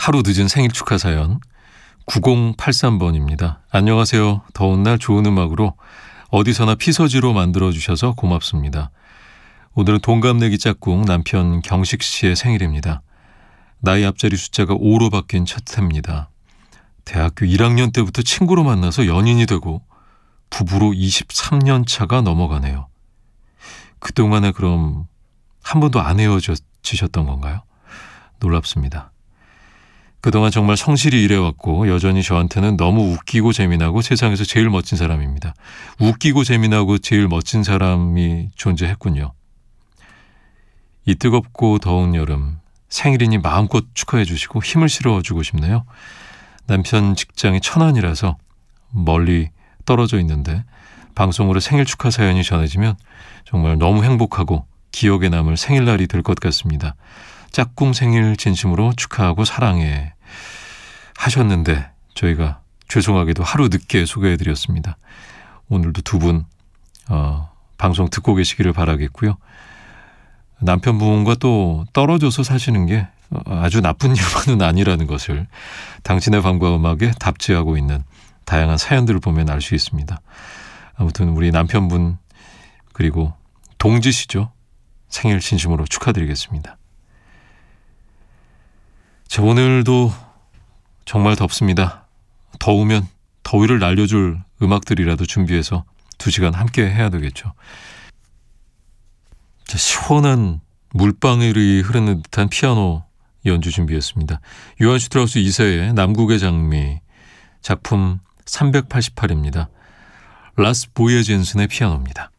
하루 늦은 생일 축하 사연 9083번입니다. 안녕하세요. 더운 날 좋은 음악으로 어디서나 피서지로 만들어주셔서 고맙습니다. 오늘은 동갑내기 짝꿍 남편 경식 씨의 생일입니다. 나이 앞자리 숫자가 5로 바뀐 첫 해입니다. 대학교 1학년 때부터 친구로 만나서 연인이 되고 부부로 23년 차가 넘어가네요. 그동안에 그럼 한 번도 안 헤어지셨던 건가요? 놀랍습니다. 그동안 정말 성실히 일해왔고 여전히 저한테는 너무 웃기고 재미나고 세상에서 제일 멋진 사람입니다. 웃기고 재미나고 제일 멋진 사람이 존재했군요. 이 뜨겁고 더운 여름 생일이니 마음껏 축하해 주시고 힘을 실어주고 싶네요. 남편 직장이 천안이라서 멀리 떨어져 있는데 방송으로 생일 축하 사연이 전해지면 정말 너무 행복하고 기억에 남을 생일날이 될 것 같습니다. 짝꿍 생일 진심으로 축하하고 사랑해 하셨는데 저희가 죄송하게도 하루 늦게 소개해드렸습니다. 오늘도 두 분 방송 듣고 계시기를 바라겠고요. 남편분과 또 떨어져서 사시는 게 아주 나쁜 일만은 아니라는 것을 당신의 밤과 음악에 답지하고 있는 다양한 사연들을 보면 알 수 있습니다. 아무튼 우리 남편분 그리고 동지시죠. 생일 진심으로 축하드리겠습니다. 자, 오늘도 정말 덥습니다. 더우면 더위를 날려줄 음악들이라도 준비해서 2시간 함께 해야 되겠죠. 자, 시원한 물방울이 흐르는 듯한 피아노 연주 준비했습니다. 요한 슈트라우스 2세의 남국의 장미 작품 388입니다. 라스 보예젠슨의 피아노입니다.